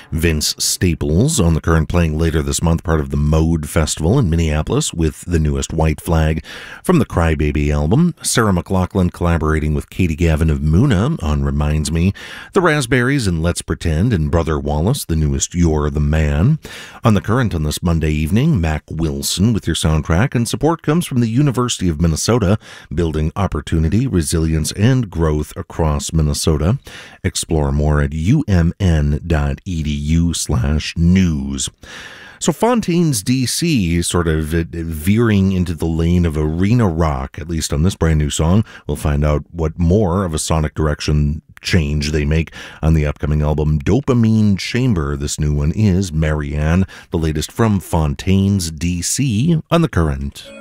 Vince Staples on the Current playing later this month, part of the Mode Festival in Minneapolis with the newest White Flag from the Crybaby album. Sarah McLachlan collaborating with Katie Gavin of Muna on Reminds Me. The Raspberries and Let's Pretend, and Brother Wallace, the newest You're the Man. On the Current on this Monday evening, Mac Wilson with your soundtrack, and support comes from the University of Minnesota, building opportunity, resilience, and growth across Minnesota. Explore more at umn.edu/news. So Fontaines DC sort of veering into the lane of arena rock, at least on this brand new song. We'll find out what more of a sonic direction change they make on the upcoming album Dopamine Chamber. This new one is Marianne, the latest from Fontaines DC on the Current.